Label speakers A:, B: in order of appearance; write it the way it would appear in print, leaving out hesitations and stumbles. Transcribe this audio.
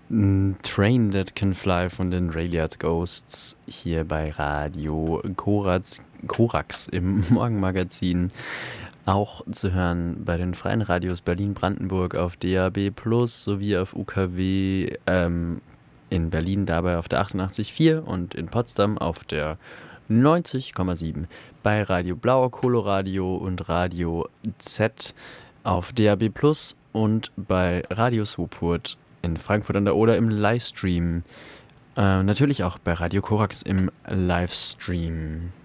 A: Train That Can Fly von den Rayliard Ghosts hier bei Radio Korax im Morgenmagazin. Auch zu hören bei den freien Radios Berlin-Brandenburg auf DAB Plus sowie auf UKW in Berlin dabei auf der 88,4 und in Potsdam auf der 90,7. Bei Radio Blau, Coloradio und Radio Z auf DAB Plus und bei Radio Swupfurt in Frankfurt an der Oder im Livestream. Natürlich auch bei Radio Korax im Livestream.